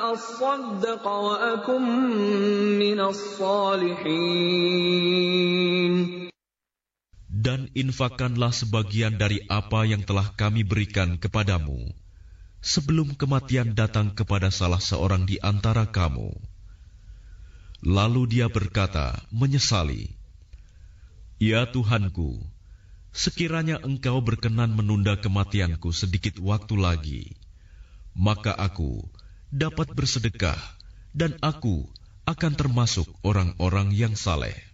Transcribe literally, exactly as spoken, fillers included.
فَأَصَّدَّقَ وَأَكُن مِّنَ الصَّالِحِينَ. Dan infakkanlah sebagian dari apa yang telah kami berikan kepadamu sebelum kematian datang kepada salah seorang di antara kamu. Lalu dia berkata, menyesali, "Ya Tuhanku, sekiranya Engkau berkenan menunda kematianku sedikit waktu lagi, maka aku dapat bersedekah dan aku akan termasuk orang-orang yang saleh."